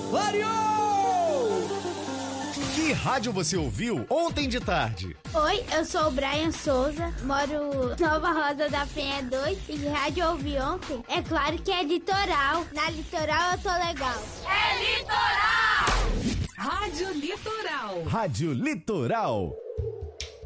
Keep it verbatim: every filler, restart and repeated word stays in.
Variou! Que rádio você ouviu ontem de tarde? Oi, eu sou o Brian Souza, moro Nova Rosa da Penha dois e que rádio eu ouvi ontem? É claro que é Litoral. Na Litoral eu tô legal. É Litoral! Rádio Litoral. Rádio Litoral.